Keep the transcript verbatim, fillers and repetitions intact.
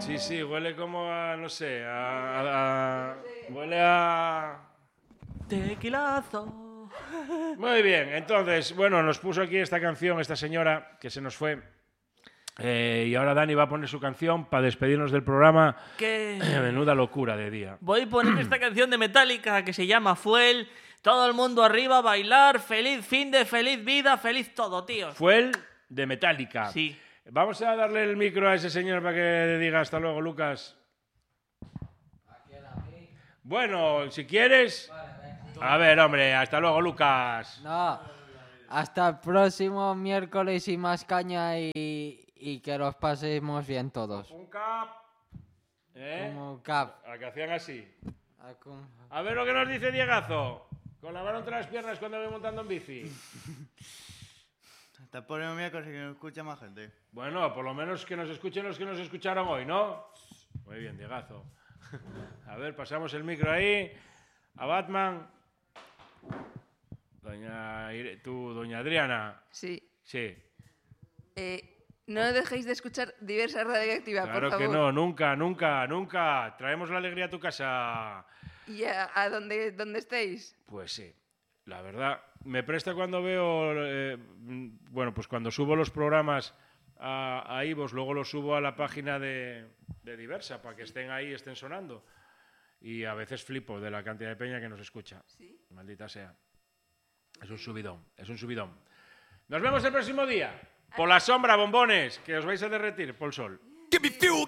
Sí, sí, huele como a, no sé, a... a, a huele a... Tequilazo. Muy bien, entonces, bueno, nos puso aquí esta canción, esta señora que se nos fue. Eh, y ahora Dani va a poner su canción para despedirnos del programa. ¿Qué? Menuda locura de día. Voy a poner esta canción de Metallica que se llama Fuel. Todo el mundo arriba a bailar. Feliz fin de feliz vida, feliz todo, tío. Fuel de Metallica. Sí. Vamos a darle el micro a ese señor para que diga hasta luego, Lucas. Bueno, si quieres... A ver, hombre, hasta luego, Lucas. No, hasta el próximo miércoles y más caña y, y que los pasemos bien todos. Un cap. ¿Eh? Como cap. A que hacían así. A cum- A ver lo que nos dice Diegazo. Con la mano entre las piernas cuando voy montando en bici. Hasta el próximo miércoles y que nos escucha más gente. Bueno, por lo menos que nos escuchen los que nos escucharon hoy, ¿no? Muy bien, Diegazo. A ver, pasamos el micro ahí. A Batman. Doña Ire- tú, doña Adriana. Sí. Sí. Eh, no dejéis de escuchar Diversa Radioactiva, Claro por que favor. no, nunca, nunca, nunca. Traemos la alegría a tu casa. Y a, a donde, donde estéis. Pues sí, la verdad. Me presta cuando veo, eh, bueno, pues cuando subo los programas a, a iVoox, luego los subo a la página de, de Diversa para que estén ahí, estén sonando. Y a veces flipo de la cantidad de peña que nos escucha. Sí. Maldita sea. Es un subidón, es un subidón. Nos vemos el próximo día. Por la sombra, bombones, que os vais a derretir por el sol. Give me fuel,